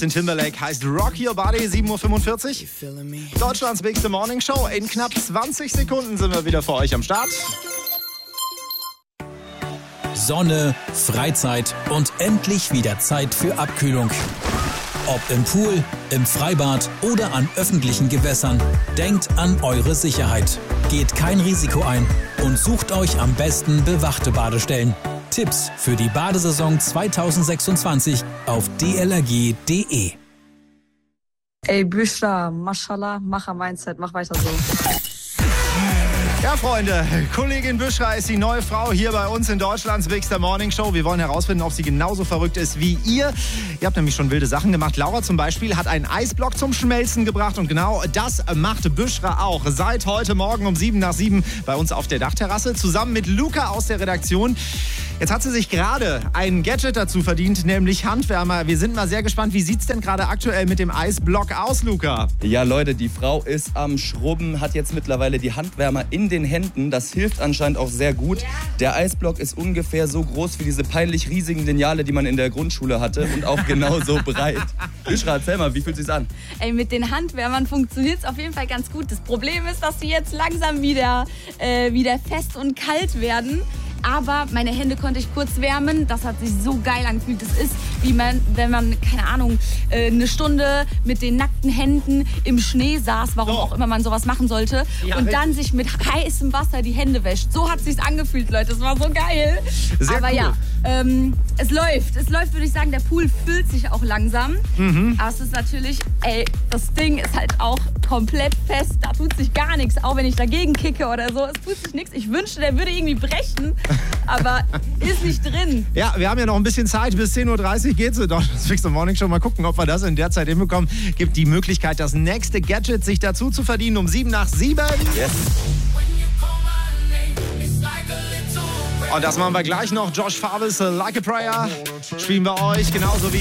Justin Timberlake heißt Rock Your Body, 7:45 Uhr. Deutschlands bigste Morning Show. In knapp 20 Sekunden sind wir wieder für euch am Start. Sonne, Freizeit und endlich wieder Zeit für Abkühlung. Ob im Pool, im Freibad oder an öffentlichen Gewässern, denkt an eure Sicherheit. Geht kein Risiko ein und sucht euch am besten bewachte Badestellen. Tipps für die Badesaison 2026 auf dlrg.de. Ey, Büschra, Mashallah, Macher-Mindset, mach weiter so. Ja, Freunde, Kollegin Büschra ist die neue Frau hier bei uns in Deutschlands bigster Morning Show. Wir wollen herausfinden, ob sie genauso verrückt ist wie ihr. Ihr habt nämlich schon wilde Sachen gemacht. Laura zum Beispiel hat einen Eisblock zum Schmelzen gebracht und genau das macht Büschra auch. Seit heute Morgen um 7:07 bei uns auf der Dachterrasse, zusammen mit Luca aus der Redaktion. Jetzt hat sie sich gerade ein Gadget dazu verdient, nämlich Handwärmer. Wir sind mal sehr gespannt, wie sieht's denn gerade aktuell mit dem Eisblock aus, Luca? Ja, Leute, die Frau ist am Schrubben, hat jetzt mittlerweile die Handwärmer in den Händen. Das hilft anscheinend auch sehr gut. Der Eisblock ist ungefähr so groß wie diese peinlich riesigen Lineale, die man in der Grundschule hatte und auch genauso breit. Büschra, erzähl mal, wie fühlt es sich an? Ey, mit den Handwärmern funktioniert es auf jeden Fall ganz gut. Das Problem ist, dass sie jetzt langsam wieder fest und kalt werden. Aber meine Hände konnte ich kurz wärmen. Das hat sich so geil angefühlt. Das ist, wie wenn man, keine Ahnung, eine Stunde mit den nackten Händen im Schnee saß, warum auch immer man sowas machen sollte. Ja, und dann sich mit heißem Wasser die Hände wäscht. So hat es sich angefühlt, Leute. Das war so geil. Sehr Aber cool. ja, es läuft. Es läuft, würde ich sagen. Der Pool füllt sich auch langsam. Aber es ist natürlich, das Ding ist halt auch komplett fest. Da tut sich gar nichts. Auch wenn ich dagegen kicke oder so. Es tut sich nichts. Ich wünschte, der würde irgendwie brechen. Aber ist nicht drin. Ja, wir haben ja noch ein bisschen Zeit. Bis 10:30 Uhr geht's in Deutschlands bigster Morning Show. Mal gucken, ob wir das in der Zeit hinbekommen. Gibt die Möglichkeit, das nächste Gadget sich dazu zu verdienen um 7:07. Yes. Und das machen wir gleich noch. Josh Favis, Like a Prayer, spielen wir euch genauso wie